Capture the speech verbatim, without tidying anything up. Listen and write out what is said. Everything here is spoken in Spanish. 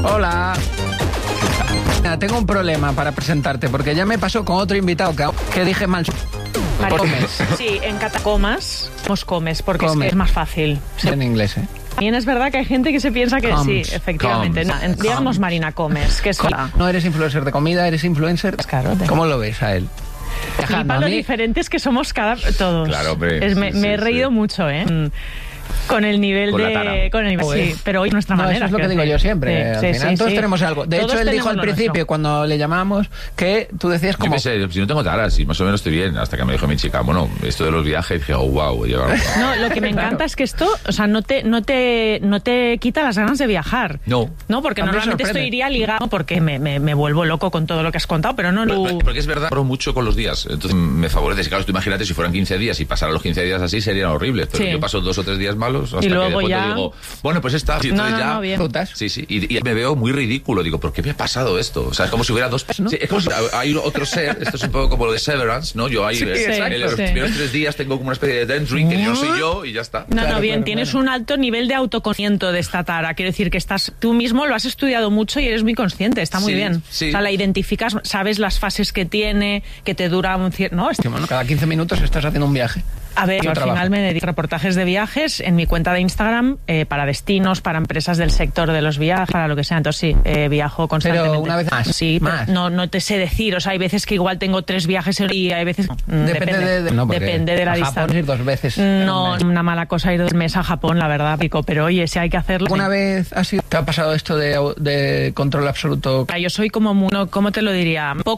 Hola. Tengo un problema para presentarte, porque ya me pasó con otro invitado que, que dije mal. Comes. Sí, en catacomas nos comes, porque comes. Es, que es más fácil. Sí. En inglés, ¿eh? También es verdad que hay gente que se piensa que comes. Sí, efectivamente. No, digamos Marina Comes, que es no eres influencer de comida, eres influencer. Claro. ¿Cómo lo ves a él? Flipa lo diferentes que somos cada todos. Claro, hombre. Es, me, sí, me he sí, reído sí. mucho, ¿eh? Con el nivel con de... Con el nivel, sí, pero hoy es nuestra no, manera. Eso es lo que digo yo siempre. Sí, al sí, final sí, todos sí. tenemos algo. De Todos hecho, él dijo al principio, nuestro. cuando le llamábamos, que tú decías como... Yo qué sé, si no tengo taras, si más o menos estoy bien, hasta que me dijo mi chica, bueno, esto de los viajes, dije, oh, wow. Llevar... No, lo que me encanta claro. es que esto, o sea, no te, no te, no te quita las ganas de viajar. No. No, porque normalmente esto iría ligado, porque me, me, me vuelvo loco con todo lo que has contado, pero no... Pero, no... Porque es verdad, paro mucho con los días, entonces me favorece. Claro, tú imagínate, si fueran quince días y pasaran los quince días así, serían horribles, pero sí. Yo paso dos o tres días malos hasta y luego que después ya... te digo, bueno, pues está, y entonces no, no, ya... No, bien. Sí, sí, y, y me veo muy ridículo, digo, ¿por qué me ha pasado esto? O sea, es como si hubiera dos... ¿No? Sí, es como si hay otro ser, esto es un poco como lo de Severance, ¿no? Yo ahí, sí, eh, exacto, en los sí. primeros tres días tengo como una especie de dentry que no soy yo y ya está. No, claro, no, bien, claro, tienes claro. un alto nivel de autoconocimiento de esta tara, quiero decir que estás, tú mismo lo has estudiado mucho y eres muy consciente, está muy sí, bien. Sí. O sea, la identificas, sabes las fases que tiene, que te dura un cierto... ¿no? Sí, bueno, cada quince minutos estás haciendo un viaje. A ver, yo al trabajo. final me dedico a reportajes de viajes en mi cuenta de Instagram eh, para destinos, para empresas del sector de los viajes, para lo que sea. Entonces sí, eh, viajo constantemente. Pero una vez más. Sí, más. No, no te sé decir. O sea, hay veces que igual tengo tres viajes en el día, hay veces... Depende, depende de, de, no, depende de la a distancia. Japón ir dos veces. No, una mala cosa ir dos meses a Japón, la verdad, pico. Pero oye, si hay que hacerlo... ¿Alguna vez ha sido, te ha pasado esto de, de control absoluto? Yo soy como muy... ¿Cómo te lo diría?